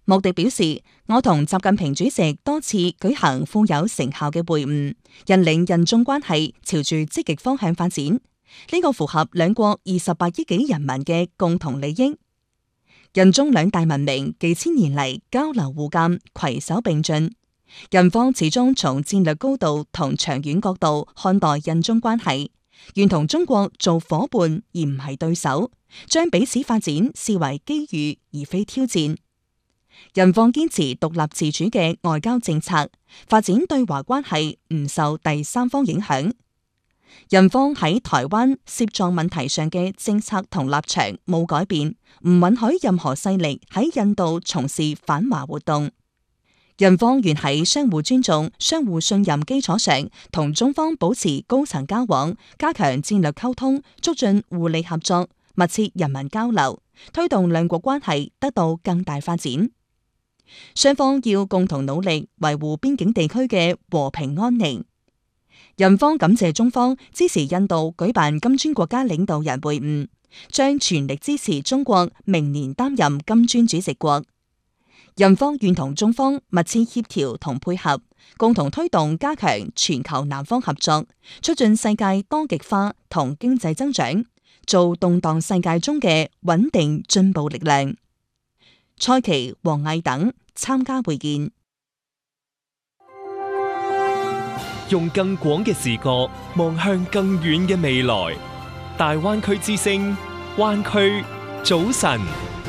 莫迪表示，我同習近平主席多次舉行富有成效嘅會晤，引領印中關係朝住積極方向發展。呢個符合兩國28億幾人民嘅共同利益。印中兩大文明幾千年嚟交流互鑒，攜手並進。印方始終從戰略高度同長遠角度看待印中關係，願同中國做夥伴而唔係對手，將彼此發展視為機遇而非挑戰。印方堅持獨立自主嘅外交政策，發展對華關係唔受第三方影響。印方喺台灣涉藏問題上嘅政策同立場冇改變，唔允許任何勢力喺印度從事反華活動。印方願喺相互尊重、相互信任基礎上，同中方保持高層交往，加強戰略溝通，促進互利合作，密切人民交流，推動兩國關係得到更大發展。雙方要共同努力維護邊境地區嘅和平安寧。印方感謝中方支持印度舉辦金磚國家領導人會晤，將全力支持中國明年擔任金磚主席國。印方願同中方密切協調同配合，共同推動加強全球南方合作，促進世界多極化同經濟增長，做動盪世界中嘅穩定進步力量。蔡奇、王毅等參加會見。 用更廣嘅視角望向更遠嘅未來。大灣區之聲，灣區早晨。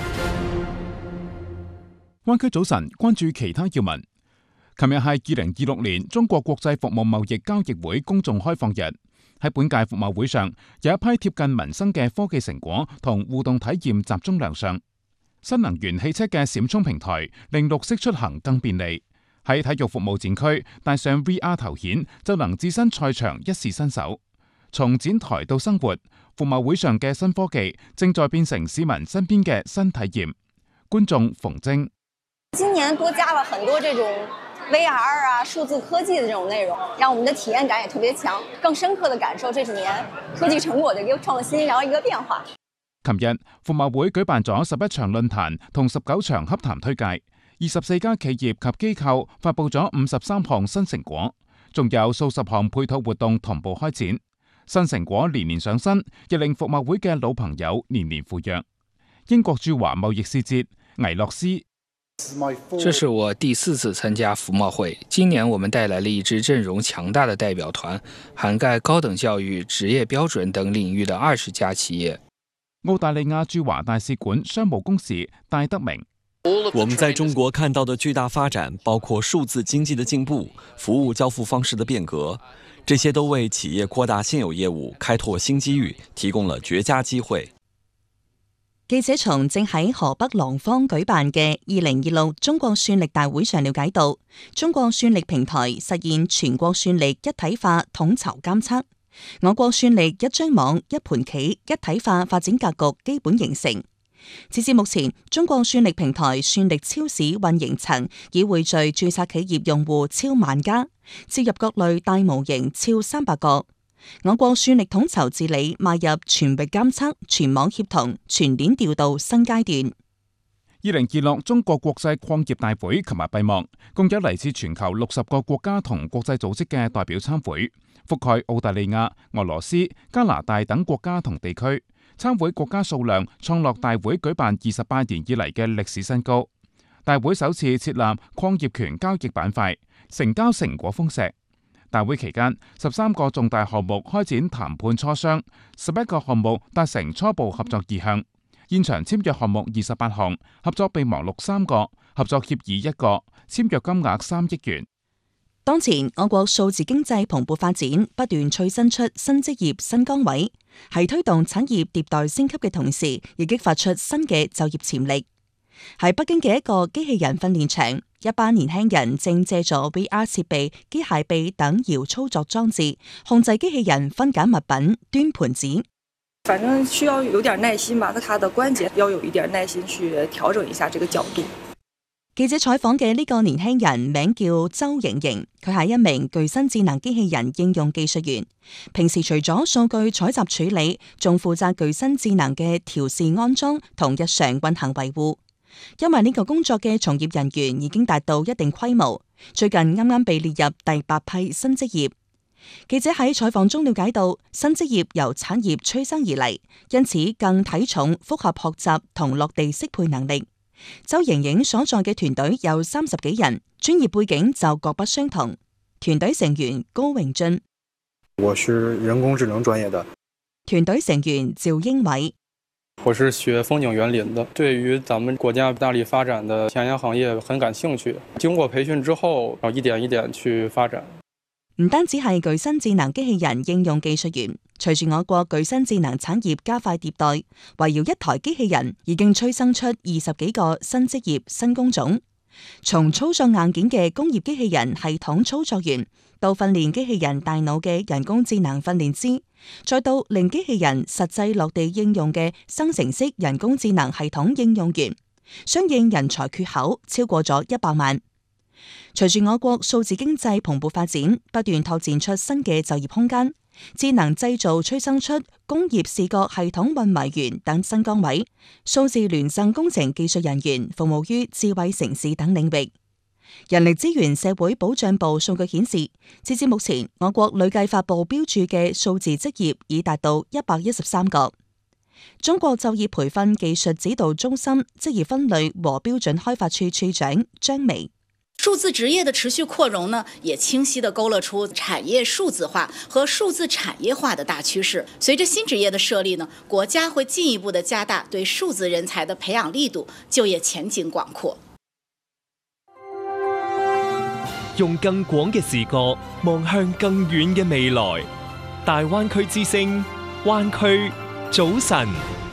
灣區早晨，關注其他要聞。琴日係2026年中國國際服務貿易交易會公眾開放日。喺本屆服貿會上，有一批貼近民生嘅科技成果同互動體驗集中亮相。新能源汽車嘅閃充平台令綠色出行更便利。喺體育服務展區戴上 VR 頭顯就能置身賽場一試身手。從展台到生活，服貿會上嘅新科技正在變成市民身邊嘅新體驗。觀眾馮晶： 今年多加了很多這種 VR 啊、數字科技的這種內容，讓我們的體驗感也特別強，更深刻的感受這幾年科技成果的一個創新，然後一個變化。 琴日服貿會舉辦咗11場論壇同19場洽談推介，24家企業及機構發佈咗53項新成果，仲有數十項配套活動同步開展。新成果年年上新，亦令服貿會嘅老朋友年年赴約。英國駐華貿易使節倪洛斯： 這是我第4次參加服貿會，今年我們帶來了一支陣容強大的代表團，涵蓋高等教育、職業標準等領域的20家企業。 澳大利亞駐華大使館商務公使戴德明： 我們在中國看到的巨大發展，包括數字經濟的進步、服務交付方式的變革，這些都為企業擴大現有業務、開拓新機遇提供了絕佳機會。 記者從正喺河北廊坊舉辦嘅2026中國算力大會上了解到，中國算力平台實現全國算力一體化統籌監測。我國算力一張網一盤棋一體化發展格局基本形成。截至目前，中國算力平台算力超市運營層已匯聚註冊企業用戶超萬家，接入各類大模型超300個。我國算力統籌治理邁入全域監測、全網協同、全鏈調度新階段。 2026中國國際礦業大會琴日閉幕，共有嚟自全球60個國家同國際組織嘅代表參會，覆蓋澳大利亞、俄羅斯、加拿大等國家同地區。參會國家數量創落大會舉辦28年以嚟嘅歷史新高。大會首次設立礦業權交易板塊，成交成果豐碩。大會期間，13個重大項目開展談判磋商，11個項目達成初步合作意向。現場簽約項目28項，合作備忘錄3個，合作協議1個，簽約金額3億元。 當前我國數字經濟蓬勃發展，不斷催生出新職業、新崗位，喺推動產業迭代升級嘅同時，亦激發出新嘅就業潛力。喺北京嘅一個機器人訓練場，一班年輕人正借助 VR 設備、機械臂等遙操作裝置，控制機器人分揀物品、端盤子。 反正需要有點耐心吧，他的關節要有一點耐心去調整一下這個角度。 記者採訪嘅呢個年輕人名叫周瑩瑩，佢係一名具身智能機器人應用技術員。平時除咗數據採集處理，仲負責具身智能嘅調試安裝同日常運行維護。 因為呢個工作嘅從業人員已經達到一定規模，最近啱啱被列入第8批新職業。記者喺採訪中了解到，新職業由產業催生而嚟，因此更睇重複合學習同落地適配能力。周瑩瑩所在嘅團隊有30幾人，專業背景就各不相同。團隊成員高榮俊， 我是人工智能專業的。 團隊成員趙英偉， 我是學風景園林的，對於咱們國家大力發展的田野行業很感興趣。經過培訓之後，要一點一點去發展。 唔單止係具身智能機器人應用技術員，隨住我國具身智能產業加快迭代，圍繞一台機器人已經催生出20幾個新職業、新工種。從操作硬件嘅工業機器人系統操作員，到訓練機器人大腦嘅人工智能訓練師，再到令機器人實際落地應用嘅生成式人工智能系統應用員，相應人才缺口超過咗100萬。隨住我國數字經濟蓬勃發展，不斷拓展出新嘅就業空間，智能製造催生出工業視覺系統運維員等新崗位，數字聯贈工程技術人員服務於智慧城市等領域。人力資源社會保障部數據顯示，截至目前，我國累計發布標注嘅數字職業已達到113個。中國就業培訓技術指導中心職業分類和標準開發處處長張薇。 數字職業的持續擴容呢，也清晰地勾勒出產業數字化和數字產業化的大趨勢。隨着新職業的設立呢，國家會進一步地加大對數字人才的培養力度，就業前景廣闊。 用更廣嘅視角望向更遠嘅未來。大灣區之聲，灣區早晨。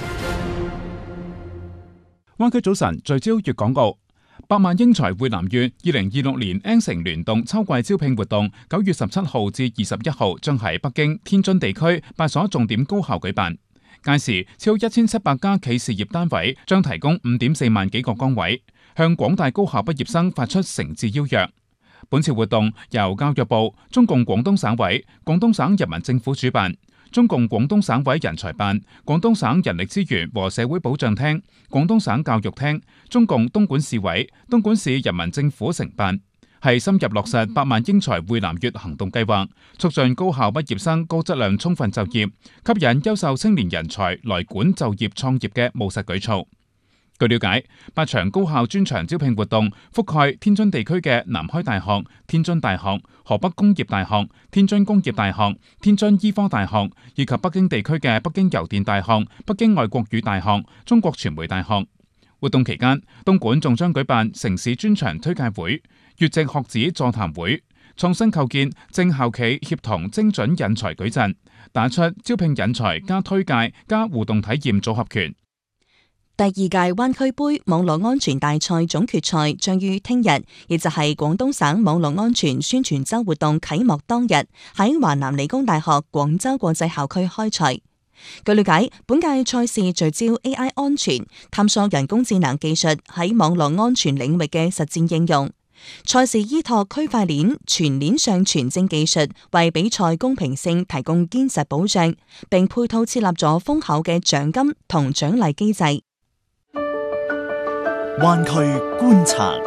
灣區早晨聚焦粵港澳。百萬英才匯南粵2026年 N 城聯動秋季招聘活動9月17號至21號將喺北京、天津地區8所重點高校舉辦。屆時超1700家企事業單位將提供5.4萬幾個崗位，向廣大高校畢業生發出誠摯邀約。本次活動由教育部、中共廣東省委、廣東省人民政府主辦，中共廣東省委人才辦、廣東省人力資源和社會保障廳、廣東省教育廳、中共東莞市委、東莞市人民政府承辦，係深入落實百萬英才匯南粵行動計劃，促進高校畢業生高質量充分就業，吸引優秀青年人才來莞就業創業嘅務實舉措。據了解，8場高校專場招聘活動覆蓋天津地區嘅南開大學、天津大學、河北工業大學、天津工業大學、天津醫科大學，以及北京地區嘅北京郵電大學、北京外國語大學、中國傳媒大學。活動期間，東莞仲將舉辦城市專場推介會、粵籍學子座談會，創新構建正校企協同精準引才矩陣，打出招聘引才加推介加互動體驗組合拳。 第2屆灣區杯網絡安全大賽總決賽將於聽日，亦就係廣東省網絡安全宣傳週活動啟幕當日，喺華南理工大學廣州國際校區開賽。據了解，本屆賽事聚焦 AI 安全，探索人工智能技術喺網絡安全領域嘅實戰應用。賽事依託區塊鏈全鏈上傳證技術，為比賽公平性提供堅實保障，並配套設立咗豐厚嘅獎金同獎勵機制。 灣區觀察，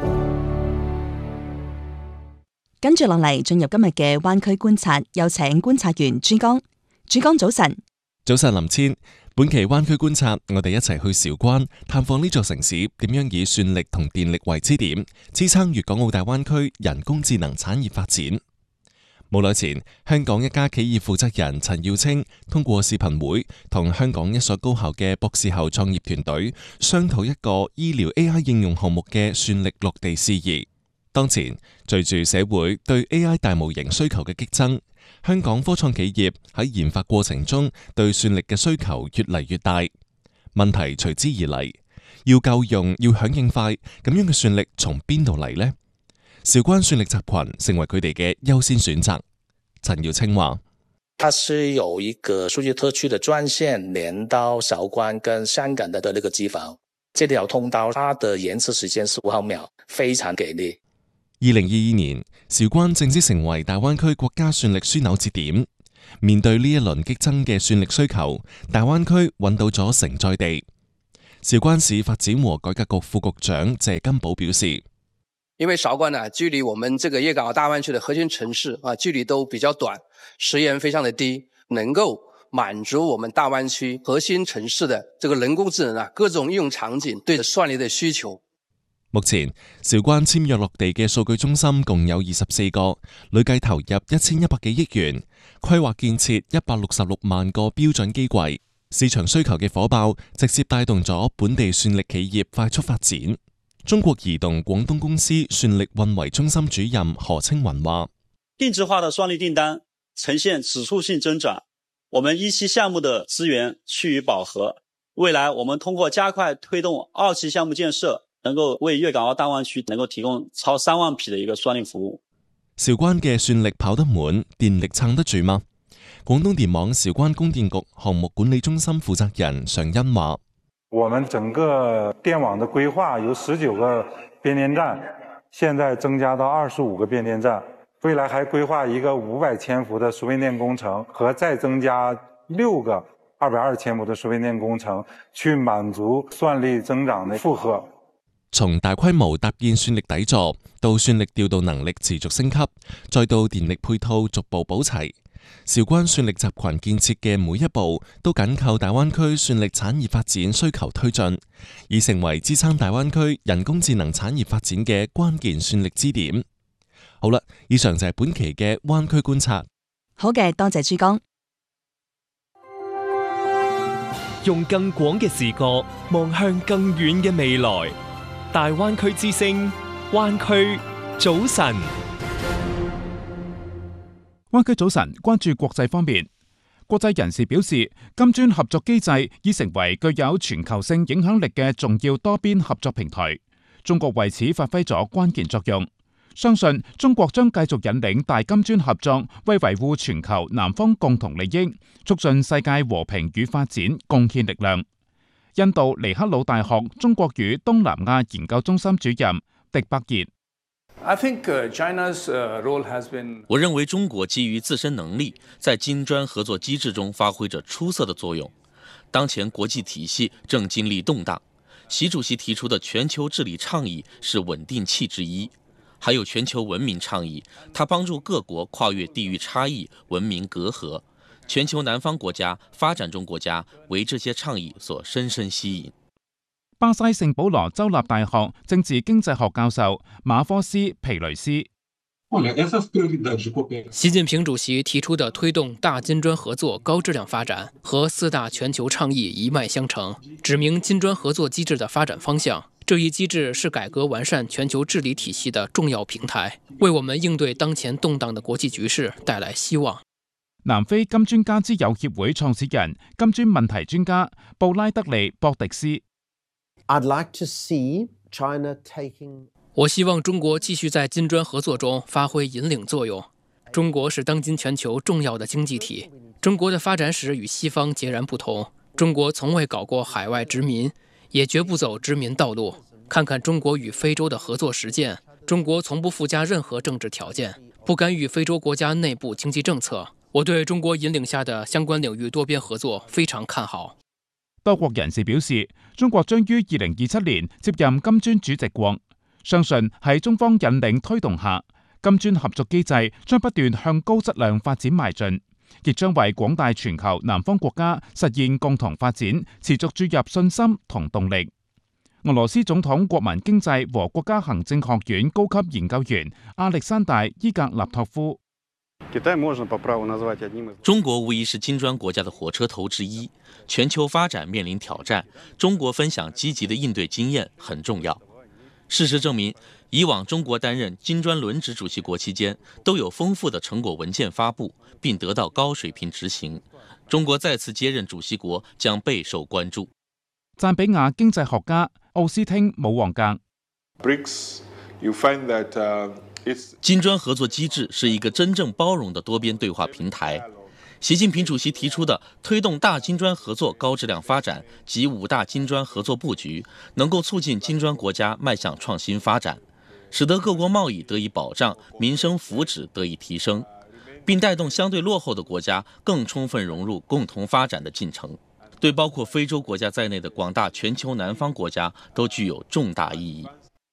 跟住落嚟進入今日嘅灣區觀察，有請觀察員朱江。朱江早晨。 早晨林千，本期灣區觀察，我哋一齊去韶關探訪呢座城市點樣以算力同電力為支點，支撐粵港澳大灣區人工智能產業發展。冇耐前，香港一家企業負責人陳耀清通過視頻會同香港一所高校嘅博士後創業團隊商討一個醫療 AI 應用項目嘅算力落地事宜。當前，隨住社會對 AI 大模型需求嘅激增，香港科創企業喺研發過程中對算力嘅需求越嚟越大。問題隨之而嚟，要夠用，要響應快，咁樣嘅算力從邊度嚟呢？韶關算力集群成為佢哋嘅優先選擇。陳耀清話： 它是有一個數據特區的專線連到韶關跟香港的那個機房，這條通道它的延遲時間15毫秒，非常給力。 2022年，韶關正式成為大灣區國家算力樞紐節點。面對呢一輪激增嘅算力需求，大灣區揾到咗承載地。 韶關市發展和改革局副局長謝金寶表示， 因為韶關呢，距離我們這個粵港澳大灣區的核心城市距離都比較短，時延非常的低，能夠滿足我們大灣區核心城市的這個人工智能各種應用場景對算力的需求。 目前韶關簽約落地嘅數據中心共有24個，累計投入1100幾億元，規劃建設166萬個標準機櫃。市場需求嘅火爆，直接帶動咗本地算力企業快速發展。中國移動廣東公司算力運維中心主任何青雲話： 定制化的算力訂單呈現指數性增長，我們一期項目的資源趨於飽和。未來我們通過加快推動二期項目建設，能夠為粵港澳大灣區能夠提供超3萬匹的一個算力服務。 韶關嘅算力跑得滿，電力撐得住嗎？廣東電網韶關供電局項目管理中心負責人常恩話： 我們整個電網的規劃由19個變電站，現在增加到25個變電站，未來還規劃一個500千伏的輸變電工程，和再增加6個220千伏的輸變電工程，去滿足算力增長的負荷。 從大規模搭建算力底座，到算力調度能力持續升級，再到電力配套逐步補齊。韶關算力集群建設嘅每一步都緊靠大灣區算力產業發展需求推進，已成為支撐大灣區人工智能產業發展嘅關鍵算力支點。好啦，以上就係本期嘅灣區觀察。 好嘅，多謝珠江。 用更廣嘅視角望向更遠嘅未來，大灣區之聲，灣區早晨。 灣區早晨，關注國際方面。國際人士表示，金磚合作機制已成為具有全球性影響力嘅重要多邊合作平台。中國為此發揮咗關鍵作用。相信中國將繼續引領大金磚合作，為維護全球南方共同利益、促進世界和平與發展貢獻力量。印度尼赫魯大學中國與東南亞研究中心主任迪伯傑。 我認為中國基於自身能力，在金磚合作機制中發揮着出色的作用。當前國際體系正經歷動盪，習主席提出的全球治理倡議是穩定器之一，還有全球文明倡議，它幫助各國跨越地域差異、文明隔閡。全球南方國家、發展中國家為這些倡議所深深吸引。 巴西聖保羅州立大學政治經濟學教授馬科斯皮雷斯。 習近平主席提出的推動大金磚合作高質量發展和4大全球倡議一脈相承，指明金磚合作機制的發展方向。這一機制是改革完善全球治理體系的重要平台，為我們應對當前動盪的國際局勢帶來希望。 南非金磚家之友協會創始人、金磚問題專家布拉德利·博迪斯。 我希望中國繼續在金磚合作中發揮引領作用。中國是當今全球重要的經濟體，中國的發展史與西方截然不同。中國從未搞過海外殖民，也絕不走殖民道路。看看中國與非洲的合作實踐，中國從不附加任何政治條件，不干預非洲國家內部經濟政策。我對中國引領下的相關領域多邊合作非常看好。 多國人士表示，中國將於2027年接任金磚主席國，相信喺中方引領推動下，金磚合作機制將不斷向高質量發展邁進，亦將為廣大全球南方國家實現共同發展持續注入信心同動力。俄羅斯總統國民經濟和國家行政學院高級研究員亞歷山大·伊格納托夫。 中國無疑是金磚國家的火車頭之一，全球發展面臨挑戰，中國分享積極的應對經驗很重要。事實證明，以往中國擔任金磚輪值主席國期間，都有豐富的成果文件發布，並得到高水平執行。中國再次接任主席國將備受關注。 贊比亞經濟學家奧斯汀·姆旺格。 金磚合作機制是一個真正包容的多邊對話平台。習近平主席提出的推動大金磚合作高質量發展及5大金磚合作布局，能夠促進金磚國家邁向創新發展，使得各國貿易得以保障，民生福祉得以提升，並帶動相對落後的國家更充分融入共同發展的進程。 对包括非洲国家在内的广大全球南方国家都具有重大意义。